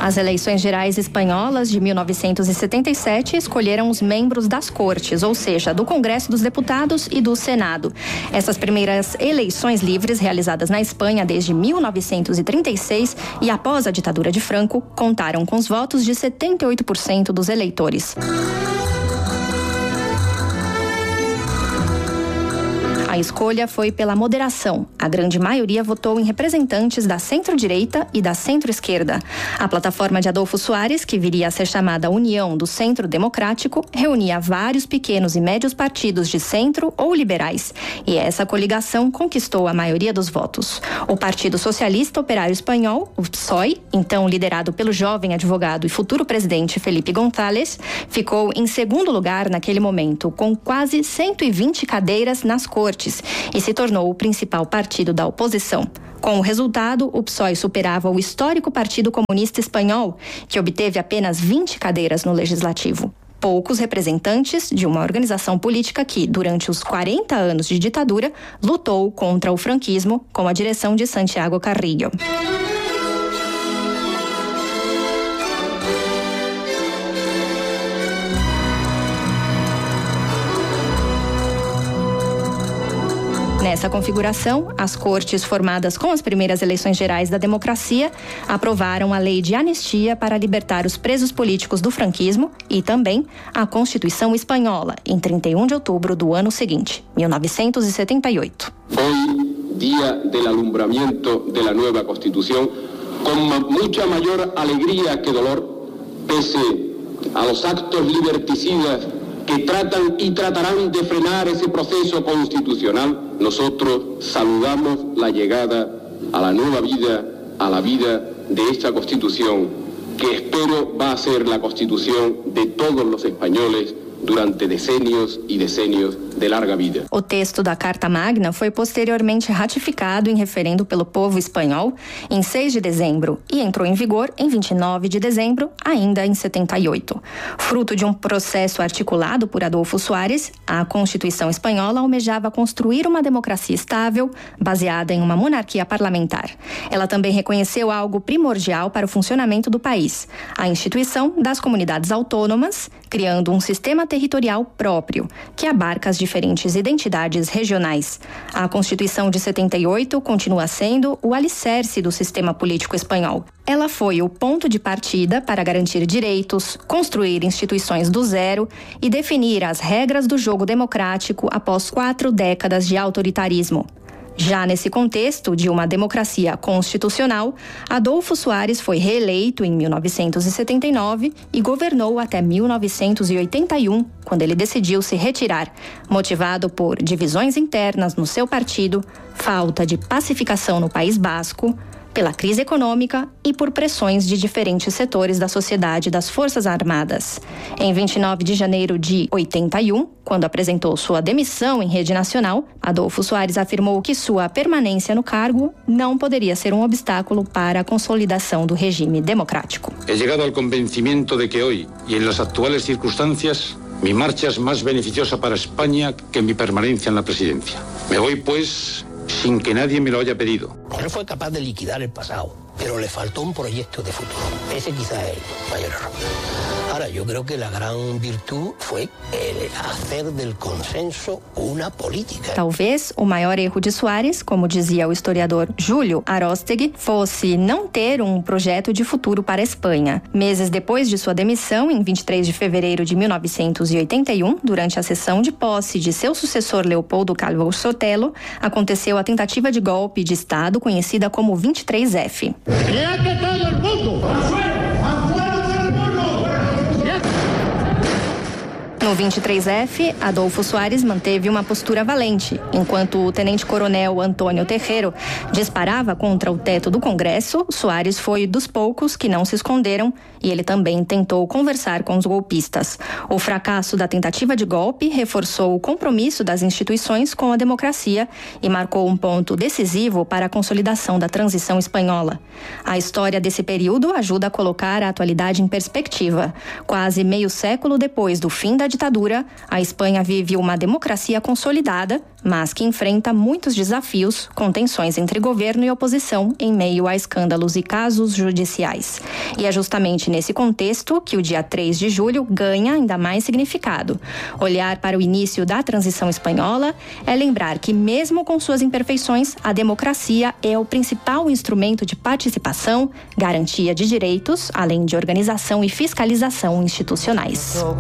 As eleições gerais espanholas de 1977 escolheram os membros das cortes, ou seja, do Congresso dos Deputados e do Senado. Essas primeiras eleições livres realizadas na Espanha desde 1936 e após a ditadura de Franco contaram com os votos de 78% dos eleitores. A escolha foi pela moderação. A grande maioria votou em representantes da centro-direita e da centro-esquerda. A plataforma de Adolfo Suárez, que viria a ser chamada União do Centro Democrático, reunia vários pequenos e médios partidos de centro ou liberais. E essa coligação conquistou a maioria dos votos. O Partido Socialista Operário Espanhol, o PSOE, então liderado pelo jovem advogado e futuro presidente Felipe González, ficou em segundo lugar naquele momento, com quase 120 cadeiras nas cortes, e se tornou o principal partido da oposição. Com o resultado, o PSOE superava o histórico Partido Comunista Espanhol, que obteve apenas 20 cadeiras no Legislativo. Poucos representantes de uma organização política que, durante os 40 anos de ditadura, lutou contra o franquismo com a direção de Santiago Carrillo. Nessa configuração, as cortes formadas com as primeiras eleições gerais da democracia aprovaram a lei de anistia para libertar os presos políticos do franquismo e também a Constituição Espanhola, em 31 de outubro do ano seguinte, 1978. Hoy, dia del alumbramiento de la nueva Constitución, con mucha mayor alegría que dolor, pese a los actos liberticidas que tratan y tratarán de frenar ese proceso constitucional, nosotros saludamos la llegada a la nueva vida, a la vida de esta Constitución, que espero va a ser la Constitución de todos los españoles durante decênios e decênios de larga vida. O texto da Carta Magna foi posteriormente ratificado em referendo pelo povo espanhol em 6 de dezembro e entrou em vigor em 29 de dezembro, ainda em 78. Fruto de um processo articulado por Adolfo Suárez, a Constituição Espanhola almejava construir uma democracia estável, baseada em uma monarquia parlamentar. Ela também reconheceu algo primordial para o funcionamento do país: a instituição das comunidades autônomas, criando um sistema territorial próprio, que abarca as diferentes identidades regionais. A Constituição de 78 continua sendo o alicerce do sistema político espanhol. Ela foi o ponto de partida para garantir direitos, construir instituições do zero e definir as regras do jogo democrático após 4 décadas de autoritarismo. Já nesse contexto de uma democracia constitucional, Adolfo Suárez foi reeleito em 1979 e governou até 1981, quando ele decidiu se retirar, motivado por divisões internas no seu partido, falta de pacificação no País Basco, pela crise econômica e por pressões de diferentes setores da sociedade e das Forças Armadas. Em 29 de janeiro de 81, quando apresentou sua demissão em rede nacional, Adolfo Suárez afirmou que sua permanência no cargo não poderia ser um obstáculo para a consolidação do regime democrático. He llegado al convencimiento de que hoy y en las actuales circunstancias mi marcha es más beneficiosa para España que mi permanencia en la presidencia. Me voy, pues, sin que nadie me lo haya pedido. Él fue capaz de liquidar el pasado, pero le faltó un proyecto de futuro. Ese quizás es el mayor error. Ahora, yo creo que la gran virtud fue el hacer del consenso una política. Talvez o maior erro de Suárez, como dizia o historiador Júlio Aróstegui, fosse não ter um projeto de futuro para a Espanha. Meses depois de sua demissão, em 23 de fevereiro de 1981, durante a sessão de posse de seu sucessor Leopoldo Calvo Sotelo, aconteceu a tentativa de golpe de Estado conhecida como 23F. No 23F, Adolfo Suárez manteve uma postura valente, enquanto o tenente-coronel Antônio Terreiro disparava contra o teto do Congresso. Suárez foi dos poucos que não se esconderam e ele também tentou conversar com os golpistas. O fracasso da tentativa de golpe reforçou o compromisso das instituições com a democracia e marcou um ponto decisivo para a consolidação da transição espanhola. A história desse período ajuda a colocar a atualidade em perspectiva. Quase meio século depois do fim da ditadura, a Espanha vive uma democracia consolidada, mas que enfrenta muitos desafios, com tensões entre governo e oposição em meio a escândalos e casos judiciais. E é justamente nesse contexto que o dia 3 de julho ganha ainda mais significado. Olhar para o início da transição espanhola é lembrar que, mesmo com suas imperfeições, a democracia é o principal instrumento de participação, garantia de direitos, além de organização e fiscalização institucionais.